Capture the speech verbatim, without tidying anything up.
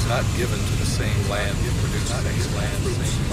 is not given to the same land to produce things, land,